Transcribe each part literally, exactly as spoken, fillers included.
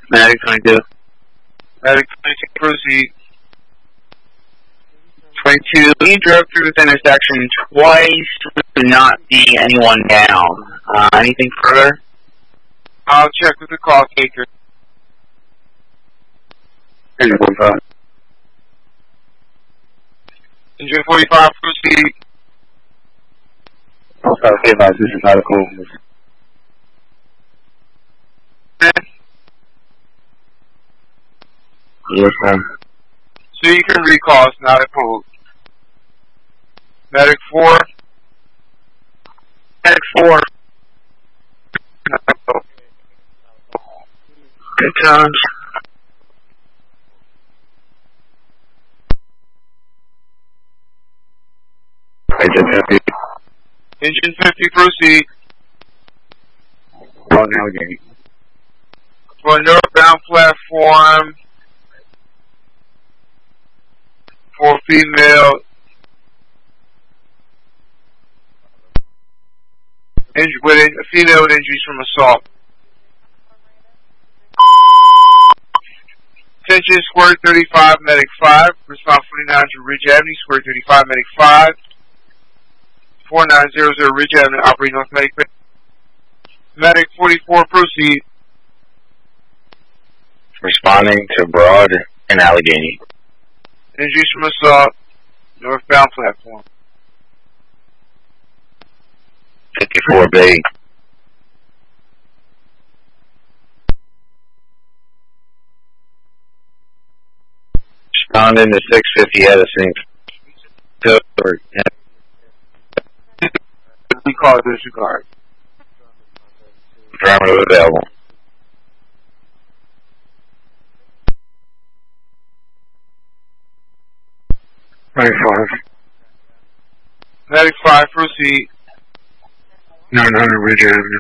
Medic twenty-two. Medic twenty-two, proceed. twenty-two, we drove through this intersection twice, to not see anyone down. Uh, anything further? I'll check with the call taker. Engine forty-five. Engine forty-five, proceed. Okay, advise, this is not a cool. Yes, sir. So you can recall, it's not a code. Medic four. Medic four. Good times. Engine fifty. Engine fifty, proceed. Oh, now again. For northbound platform. For female. Injured with a female with injuries from assault. Attention, Square thirty-five, Medic five. Response forty-nine to Ridge Avenue, Square thirty-five, Medic five. four nine zero zero Ridge Avenue, operating North Medic. Medic forty-four, proceed. Responding to Broad and Allegheny. Injuries from assault, northbound platform. fifty-four Bay. Responding to six fifty Edison. We call it disregard. Affirmative available. twenty-five. Medic five, proceed. nine hundred Ridge Avenue.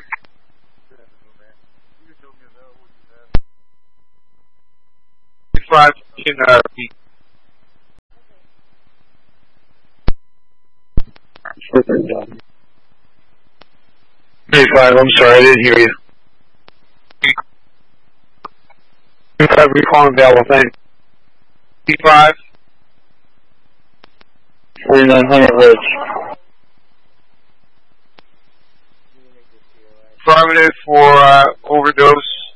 Medic five, can uh, repeat. Medic five, I'm sorry, I didn't hear you. Medic five, recall available, thanks. Medic five. forty-nine hundred Ridge. Affirmative for uh, overdose.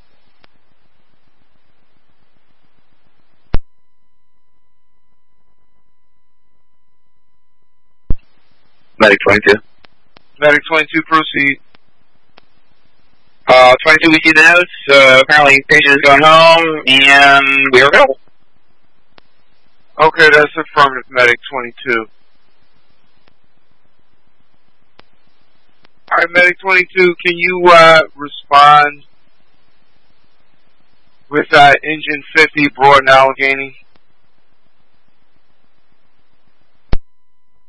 Medic twenty-two. Medic twenty-two, proceed. Uh, twenty-two, we see the notes. Uh, apparently, patient is going home, and we are available. Okay, that's affirmative, Medic twenty-two. Alright, Medic twenty-two, can you uh, respond with uh, Engine fifty, Broad and Allegheny?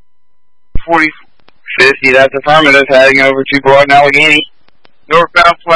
forty fifty, that's affirmative, heading over to Broad and Allegheny. northbound